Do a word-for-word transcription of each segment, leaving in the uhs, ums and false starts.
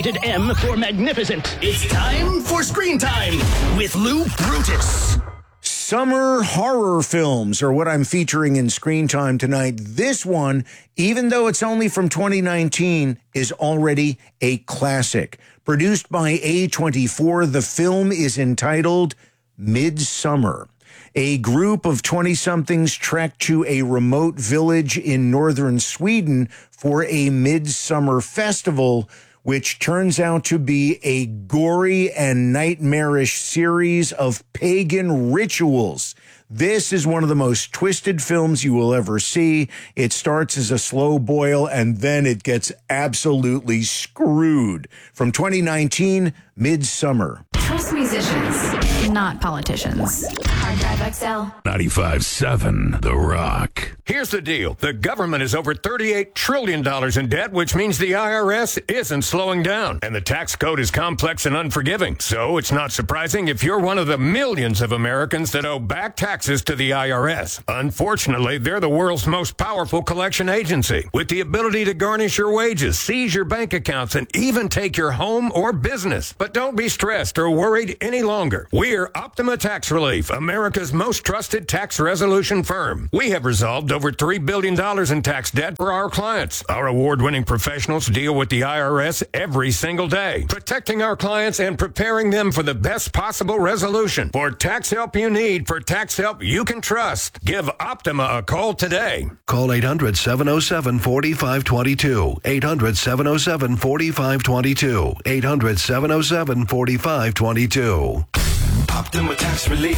Rated M for magnificent. It's time for Screen Time with Lou Brutus. Summer horror films are what I'm featuring in Screen Time tonight. This one, even though it's only from twenty nineteen, is already a classic. Produced by A twenty-four, the film is entitled Midsummer. A group of twenty-somethings trek to a remote village in northern Sweden for a midsummer festival, which turns out to be a gory and nightmarish series of pagan rituals. This is one of the most twisted films you will ever see. It starts as a slow boil, and then it gets absolutely screwed. From twenty nineteen, Midsummer. Trust musicians, not politicians. Hard Drive X L. ninety-five point seven The Rock. Here's the deal. The government is over thirty-eight trillion dollars in debt, which means the I R S isn't slowing down. And the tax code is complex and unforgiving. So it's not surprising if you're one of the millions of Americans that owe back taxes to the I R S. Unfortunately, they're the world's most powerful collection agency, with the ability to garnish your wages, seize your bank accounts, and even take your home or business. But don't be stressed or worried any longer. We're Optima Tax Relief, America's most trusted tax resolution firm. We have resolved over three billion dollars in tax debt for our clients. Our award-winning professionals deal with the I R S every single day, protecting our clients and preparing them for the best possible resolution. For tax help you need, for tax help you can trust, give Optima a call today. Call eight hundred, seven oh seven, four five two two. eight hundred, seven oh seven, four five two two. eight hundred, seven oh seven, four five two two. Optima Tax Relief.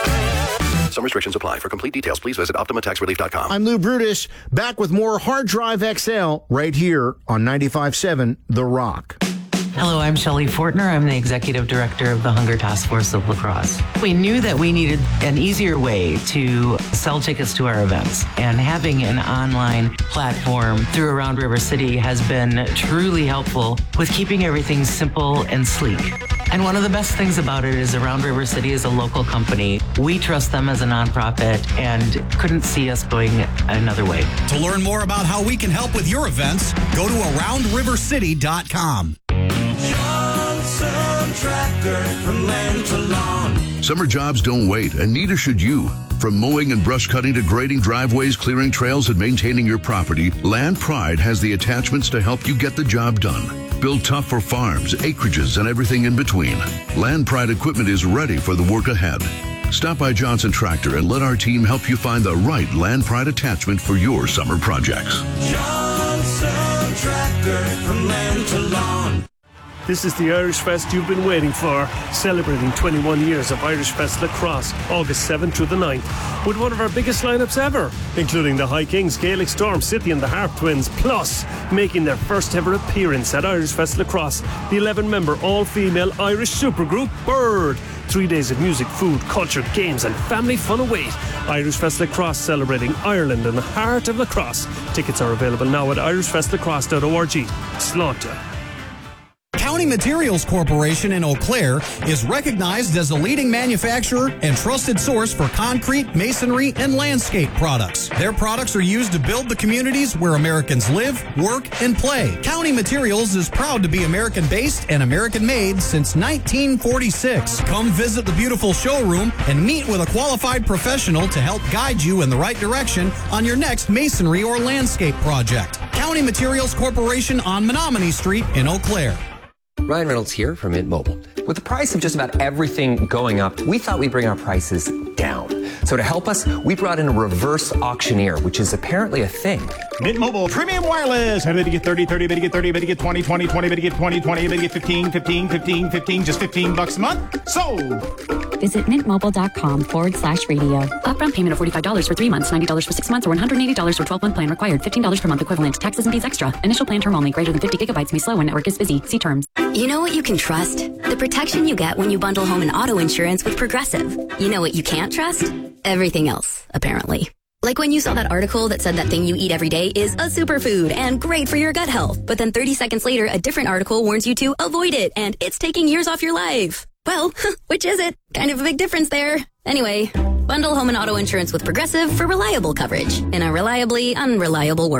Some restrictions apply. For complete details, please visit Optima Tax Relief dot com. I'm Lou Brutus, back with more Hard Drive X L right here on ninety-five point seven The Rock. Hello, I'm Shelley Fortner. I'm the Executive Director of the Hunger Task Force of La Crosse. We knew that we needed an easier way to sell tickets to our events, and having an online platform through Around River City has been truly helpful with keeping everything simple and sleek. And one of the best things about it is Around River City is a local company. We trust them as a nonprofit and couldn't see us going another way. To learn more about how we can help with your events, go to around river city dot com. Johnson Tractor, from land to lawn. Summer jobs don't wait, and neither should you. From mowing and brush cutting to grading driveways, clearing trails, and maintaining your property, Land Pride has the attachments to help you get the job done. Built tough for farms, acreages, and everything in between. Land Pride equipment is ready for the work ahead. Stop by Johnson Tractor and let our team help you find the right Land Pride attachment for your summer projects. Johnson Tractor, from land to lawn. This is the Irish Fest you've been waiting for, celebrating twenty-one years of Irish Fest La Crosse, August seventh through the ninth, with one of our biggest lineups ever, including the High Kings, Gaelic Storm, City and the Harp Twins, plus making their first ever appearance at Irish Fest La Crosse, the eleven-member all-female Irish supergroup Bird. Three days of music, food, culture, games and family fun await. Irish Fest La Crosse, celebrating Ireland in the heart of La Crosse. Tickets are available now at irish fest lacrosse dot org. Slaughter. County Materials Corporation in Eau Claire is recognized as a leading manufacturer and trusted source for concrete, masonry, and landscape products. Their products are used to build the communities where Americans live, work, and play. County Materials is proud to be American-based and American-made since nineteen forty-six. Come visit the beautiful showroom and meet with a qualified professional to help guide you in the right direction on your next masonry or landscape project. County Materials Corporation on Menominee Street in Eau Claire. Ryan Reynolds here from Mint Mobile. With the price of just about everything going up, we thought we'd bring our prices down. So to help us, we brought in a reverse auctioneer, which is apparently a thing. Mint Mobile Premium Wireless. How did you get thirty, thirty, better get thirty, better get twenty, twenty, twenty, better get twenty, twenty, better get fifteen, fifteen, fifteen, fifteen, just fifteen bucks a month? Sold! Visit mintmobile.com forward slash radio. Upfront payment of forty-five dollars for three months, ninety dollars for six months, or one hundred eighty dollars for twelve-month plan required. fifteen dollars per month equivalent. Taxes and fees extra. Initial plan term only. Greater than fifty gigabytes may slow when network is busy. See terms. You know what you can trust? The protection you get when you bundle home and auto insurance with Progressive. You know what you can't trust? Everything else, apparently. Like when you saw that article that said that thing you eat every day is a superfood and great for your gut health. But then thirty seconds later, a different article warns you to avoid it and it's taking years off your life. Well, which is it? Kind of a big difference there. Anyway, bundle home and auto insurance with Progressive for reliable coverage in a reliably unreliable world.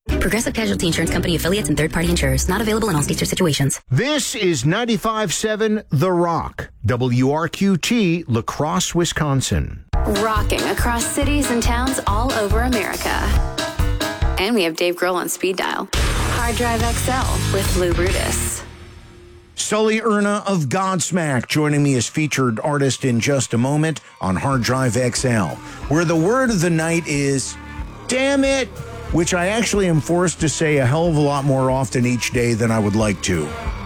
Progressive Casualty Insurance Company affiliates and third-party insurers. Not available in all states or situations. This is ninety-five point seven The Rock, W R Q T, La Crosse, Wisconsin. Rocking across cities and towns all over America. And we have Dave Grohl on speed dial. Hard Drive X L with Lou Brutus. Sully Erna of Godsmack joining me as featured artist in just a moment on Hard Drive X L, where the word of the night is, damn it, which I actually am forced to say a hell of a lot more often each day than I would like to.